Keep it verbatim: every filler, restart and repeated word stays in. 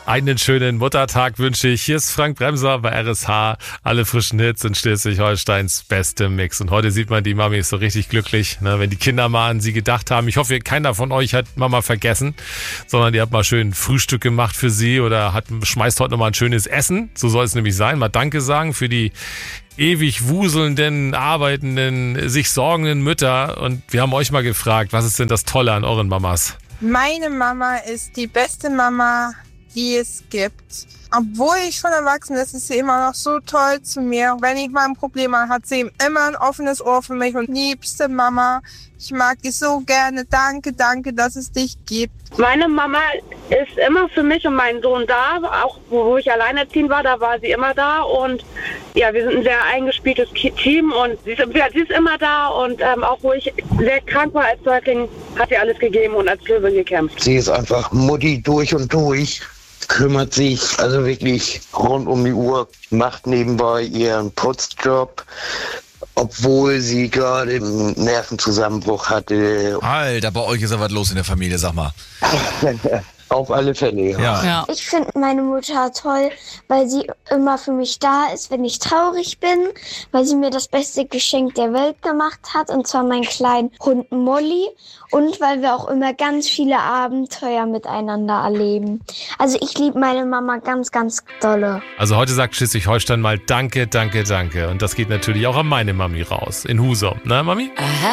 Einen schönen Muttertag wünsche ich. Hier ist Frank Bremser bei R S H. Alle frischen Hits in Schleswig-Holsteins beste Mix. Und heute sieht man, die Mami ist so richtig glücklich, ne, wenn die Kinder mal an sie gedacht haben. Ich hoffe, keiner von euch hat Mama vergessen, sondern ihr habt mal schön Frühstück gemacht für sie oder hat, schmeißt heute noch mal ein schönes Essen. So soll es nämlich sein. Mal Danke sagen für die ewig wuselnden, arbeitenden, sich sorgenden Mütter. Und wir haben euch mal gefragt, was ist denn das Tolle an euren Mamas? Meine Mama ist die beste Mama, die es gibt. Obwohl ich schon erwachsen bin, ist sie immer noch so toll zu mir. Wenn ich mal ein Problem habe, hat sie immer ein offenes Ohr für mich. Und liebste Mama, ich mag dich so gerne. Danke, danke, dass es dich gibt. Meine Mama ist immer für mich und meinen Sohn da. Auch wo ich alleinerziehend war, da war sie immer da. Und ja, wir sind ein sehr eingespieltes Team. Und sie ist, sie ist immer da. Und ähm, auch wo ich sehr krank war als Säugling, hat sie alles gegeben und als Löwin gekämpft. Sie ist einfach Mutti durch und durch. Kümmert sich also wirklich rund um die Uhr, macht nebenbei ihren Putzjob, obwohl sie gerade einen Nervenzusammenbruch hatte. Alter, bei euch ist ja was los in der Familie, sag mal. Auf alle Fälle, ja. Ja. Ja. Ich finde meine Mutter toll, weil sie immer für mich da ist, wenn ich traurig bin, weil sie mir das beste Geschenk der Welt gemacht hat, und zwar meinen kleinen Hund Molly, und weil wir auch immer ganz viele Abenteuer miteinander erleben. Also ich liebe meine Mama ganz, ganz dolle. Also heute sagt Schleswig-Holstein mal Danke, danke, danke. Und das geht natürlich auch an meine Mami raus. In Husum. Na, Mami? Aha.